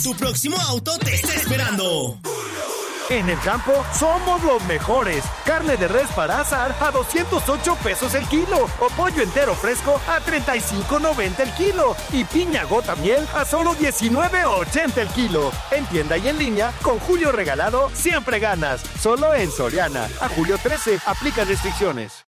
Tu próximo auto te está esperando. En el campo somos los mejores. Carne de res para asar a 208 pesos el kilo. O pollo entero fresco a 35.90 el kilo. Y piña gota miel a solo 19.80 el kilo. En tienda y en línea, con Julio Regalado, siempre ganas. Solo en Soriana. A julio 13, aplica restricciones.